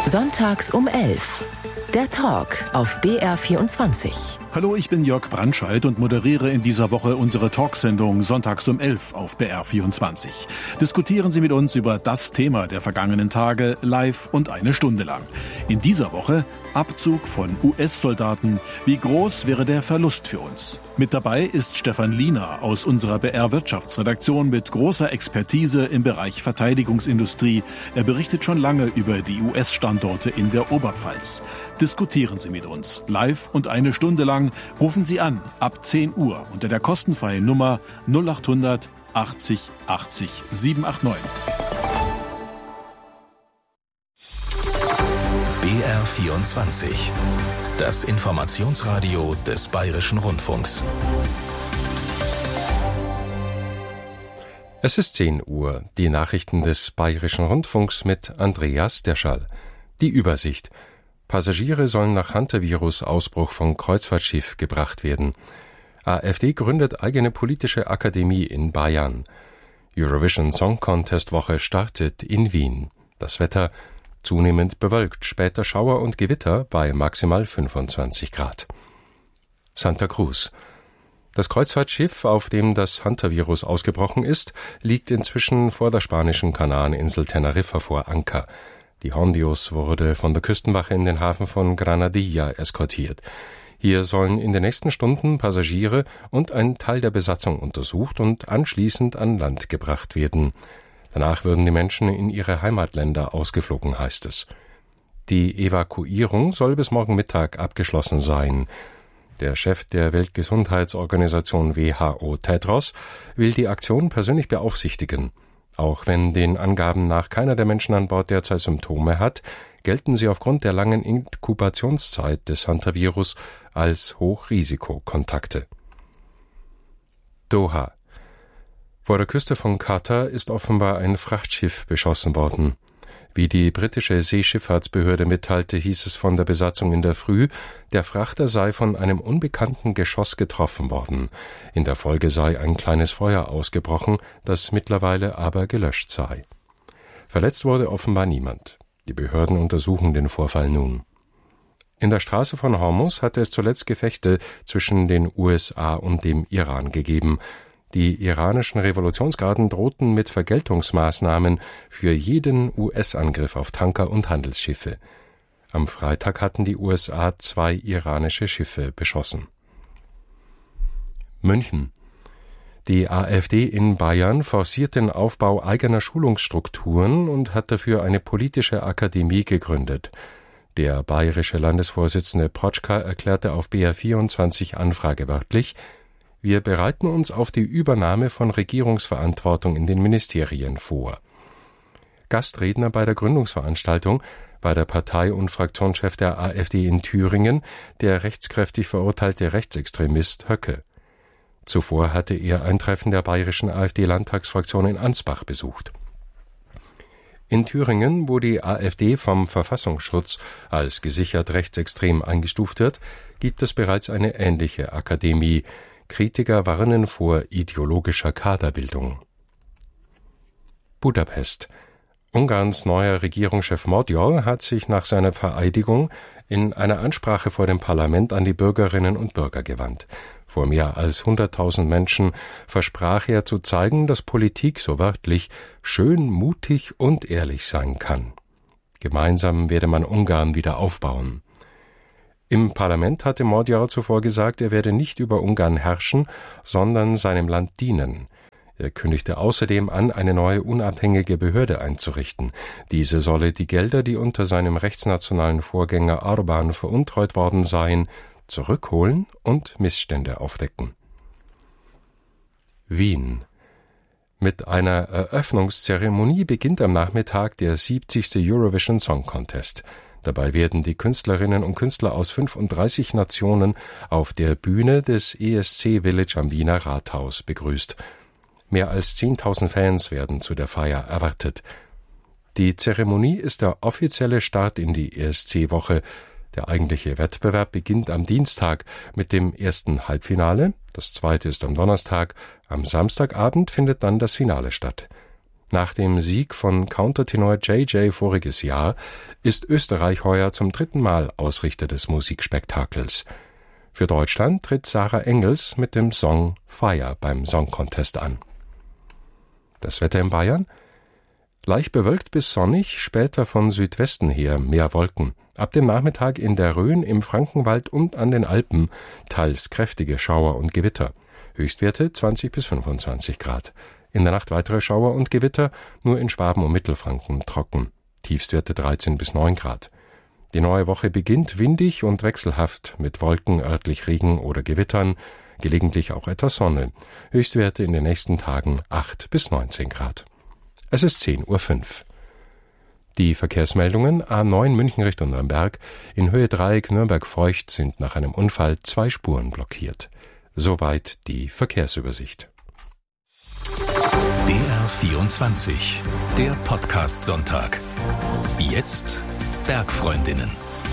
Sonntags um 11. Der Talk auf BR24. Hallo, ich bin Jörg Brandscheid und moderiere in dieser Woche unsere Talksendung Sonntags um 11 auf BR24. Diskutieren Sie mit uns über das Thema der vergangenen Tage live und eine Stunde lang. In dieser Woche Abzug von US-Soldaten. Wie groß wäre der Verlust für uns? Mit dabei ist Stefan Liener aus unserer BR-Wirtschaftsredaktion mit großer Expertise im Bereich Verteidigungsindustrie. Er berichtet schon lange über die US-Standorte in der Oberpfalz. Diskutieren Sie mit uns. Live und eine Stunde lang rufen Sie an ab 10 Uhr unter der kostenfreien Nummer 0800 80 80 789. BR24, das Informationsradio des Bayerischen Rundfunks. Es ist 10 Uhr, die Nachrichten des Bayerischen Rundfunks mit Andreas Derschall. Die Übersicht. Passagiere sollen nach Hantavirus-Ausbruch von Kreuzfahrtschiff gebracht werden. AfD gründet eigene politische Akademie in Bayern. Eurovision Song Contest Woche startet in Wien. Das Wetter zunehmend bewölkt, später Schauer und Gewitter bei maximal 25 Grad. Santa Cruz. Das Kreuzfahrtschiff, auf dem das Hantavirus ausgebrochen ist, liegt inzwischen vor der spanischen Kanareninsel Teneriffa vor Anker. Die Hondius wurde von der Küstenwache in den Hafen von Granadilla eskortiert. Hier sollen in den nächsten Stunden Passagiere und ein Teil der Besatzung untersucht und anschließend an Land gebracht werden. Danach würden die Menschen in ihre Heimatländer ausgeflogen, heißt es. Die Evakuierung soll bis morgen Mittag abgeschlossen sein. Der Chef der Weltgesundheitsorganisation WHO, Tedros, will die Aktion persönlich beaufsichtigen. Auch wenn den Angaben nach keiner der Menschen an Bord derzeit Symptome hat, gelten sie aufgrund der langen Inkubationszeit des Hantavirus als Hochrisikokontakte. Doha. Vor der Küste von Katar ist offenbar ein Frachtschiff beschossen worden. Wie die britische Seeschifffahrtsbehörde mitteilte, hieß es von der Besatzung in der Früh, der Frachter sei von einem unbekannten Geschoss getroffen worden. In der Folge sei ein kleines Feuer ausgebrochen, das mittlerweile aber gelöscht sei. Verletzt wurde offenbar niemand. Die Behörden untersuchen den Vorfall nun. In der Straße von Hormuz hatte es zuletzt Gefechte zwischen den USA und dem Iran gegeben. Die iranischen Revolutionsgarden drohten mit Vergeltungsmaßnahmen für jeden US-Angriff auf Tanker und Handelsschiffe. Am Freitag hatten die USA 2 iranische Schiffe beschossen. München. Die AfD in Bayern forciert den Aufbau eigener Schulungsstrukturen und hat dafür eine politische Akademie gegründet. Der bayerische Landesvorsitzende Protschka erklärte auf BR24 anfragewörtlich: Wir bereiten uns auf die Übernahme von Regierungsverantwortung in den Ministerien vor. Gastredner bei der Gründungsveranstaltung war der Partei- und Fraktionschef der AfD in Thüringen, der rechtskräftig verurteilte Rechtsextremist Höcke. Zuvor hatte er ein Treffen der bayerischen AfD-Landtagsfraktion in Ansbach besucht. In Thüringen, wo die AfD vom Verfassungsschutz als gesichert rechtsextrem eingestuft wird, gibt es bereits eine ähnliche Akademie. Kritiker warnen vor ideologischer Kaderbildung. Budapest. Ungarns neuer Regierungschef Magyar hat sich nach seiner Vereidigung in einer Ansprache vor dem Parlament an die Bürgerinnen und Bürger gewandt. Vor mehr als 100.000 Menschen versprach er zu zeigen, dass Politik, so wörtlich, schön, mutig und ehrlich sein kann. Gemeinsam werde man Ungarn wieder aufbauen. Im Parlament hatte Magyar zuvor gesagt, er werde nicht über Ungarn herrschen, sondern seinem Land dienen. Er kündigte außerdem an, eine neue unabhängige Behörde einzurichten. Diese solle die Gelder, die unter seinem rechtsnationalen Vorgänger Orbán veruntreut worden seien, zurückholen und Missstände aufdecken. Wien. Mit einer Eröffnungszeremonie beginnt am Nachmittag der 70. Eurovision Song Contest. Dabei werden die Künstlerinnen und Künstler aus 35 Nationen auf der Bühne des ESC Village am Wiener Rathaus begrüßt. Mehr als 10.000 Fans werden zu der Feier erwartet. Die Zeremonie ist der offizielle Start in die ESC-Woche. Der eigentliche Wettbewerb beginnt am Dienstag mit dem ersten Halbfinale. Das zweite ist am Donnerstag. Am Samstagabend findet dann das Finale statt. Nach dem Sieg von Countertenor JJ voriges Jahr ist Österreich heuer zum 3. Mal Ausrichter des Musikspektakels. Für Deutschland tritt Sarah Engels mit dem Song Fire beim Song Contest an. Das Wetter in Bayern? Leicht bewölkt bis sonnig, später von Südwesten her mehr Wolken. Ab dem Nachmittag in der Rhön, im Frankenwald und an den Alpen teils kräftige Schauer und Gewitter. Höchstwerte 20 bis 25 Grad. In der Nacht weitere Schauer und Gewitter, nur in Schwaben und Mittelfranken trocken. Tiefstwerte 13 bis 9 Grad. Die neue Woche beginnt windig und wechselhaft mit Wolken, örtlich Regen oder Gewittern, gelegentlich auch etwas Sonne. Höchstwerte in den nächsten Tagen 8 bis 19 Grad. Es ist 10:05 Uhr. Die Verkehrsmeldungen: A9 München Richtung Nürnberg, in Höhe Dreieck Nürnberg-Feucht sind nach einem Unfall 2 Spuren blockiert. Soweit die Verkehrsübersicht. BR24, der Podcast-Sonntag. Jetzt Bergfreundinnen.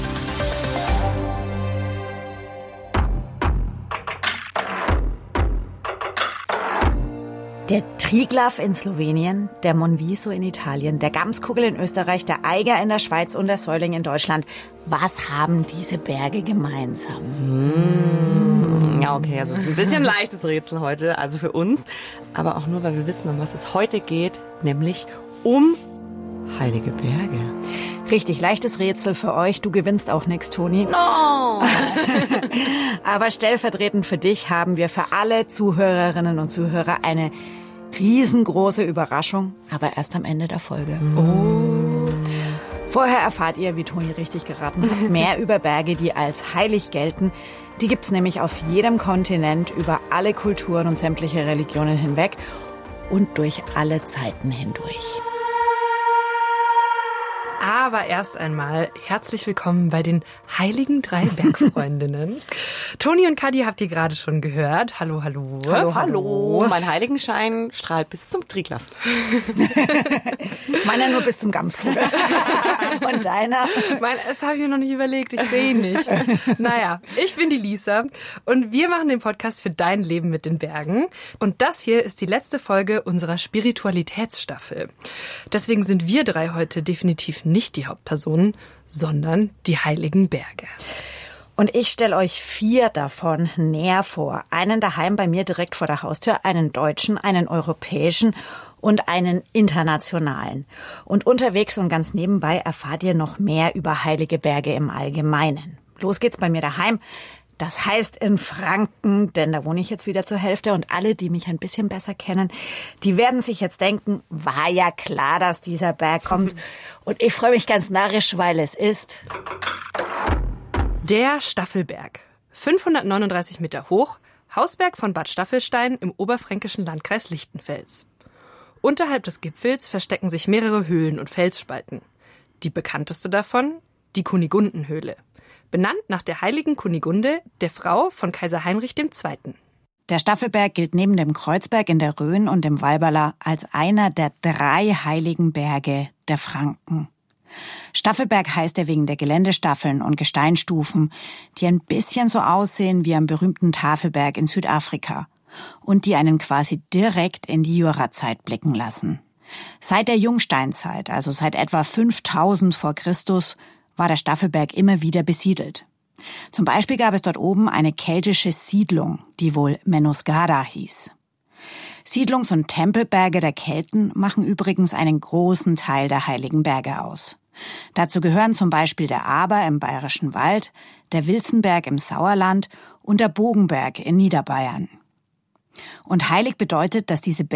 Der Triglav in Slowenien, der Monviso in Italien, der Gamskugel in Österreich, der Eiger in der Schweiz und der Säuling in Deutschland. Was haben diese Berge gemeinsam? Ja, okay, also es ist ein bisschen leichtes Rätsel heute, also für uns, aber auch nur, weil wir wissen, um was es heute geht, nämlich um heilige Berge. Richtig, leichtes Rätsel für euch. Du gewinnst auch nichts, Toni. No! Aber stellvertretend für dich haben wir für alle Zuhörerinnen und Zuhörer eine riesengroße Überraschung, aber erst am Ende der Folge. Oh. Vorher erfahrt ihr, wie Toni richtig geraten hat, mehr über Berge, die als heilig gelten. Die gibt's nämlich auf jedem Kontinent, über alle Kulturen und sämtliche Religionen hinweg und durch alle Zeiten hindurch. Aber erst einmal herzlich willkommen bei den heiligen 3 Bergfreundinnen. Toni und Kadi habt ihr gerade schon gehört. Hallo, hallo. Hallo, hallo. Mein Heiligenschein strahlt bis zum Triglav. Meiner nur bis zum Gamskugel. Und deiner? Das habe ich mir noch nicht überlegt. Ich sehe ihn nicht. Naja, ich bin die Lisa und wir machen den Podcast für dein Leben mit den Bergen. Und das hier ist die letzte Folge unserer Spiritualitätsstaffel. Deswegen sind wir 3 heute definitiv nicht die Hauptpersonen, sondern die heiligen Berge. Und ich stelle euch 4 davon näher vor. Einen daheim bei mir direkt vor der Haustür, einen deutschen, einen europäischen und einen internationalen. Und unterwegs und ganz nebenbei erfahrt ihr noch mehr über heilige Berge im Allgemeinen. Los geht's bei mir daheim. Das heißt in Franken, denn da wohne ich jetzt wieder zur Hälfte und alle, die mich ein bisschen besser kennen, die werden sich jetzt denken, war ja klar, dass dieser Berg kommt. Und ich freue mich ganz narrisch, weil es ist der Staffelberg. 539 Meter hoch, Hausberg von Bad Staffelstein im oberfränkischen Landkreis Lichtenfels. Unterhalb des Gipfels verstecken sich mehrere Höhlen und Felsspalten. Die bekannteste davon, die Kunigundenhöhle. Benannt nach der heiligen Kunigunde, der Frau von Kaiser Heinrich II. Der Staffelberg gilt neben dem Kreuzberg in der Rhön und dem Walberla als einer der 3 heiligen Berge der Franken. Staffelberg heißt er wegen der Geländestaffeln und Gesteinsstufen, die ein bisschen so aussehen wie am berühmten Tafelberg in Südafrika und die einen quasi direkt in die Jurazeit blicken lassen. Seit der Jungsteinzeit, also seit etwa 5000 vor Christus, war der Staffelberg immer wieder besiedelt. Zum Beispiel gab es dort oben eine keltische Siedlung, die wohl Menosgada hieß. Siedlungs- und Tempelberge der Kelten machen übrigens einen großen Teil der heiligen Berge aus. Dazu gehören zum Beispiel der Aber im Bayerischen Wald, der Wilzenberg im Sauerland und der Bogenberg in Niederbayern. Und heilig bedeutet, dass diese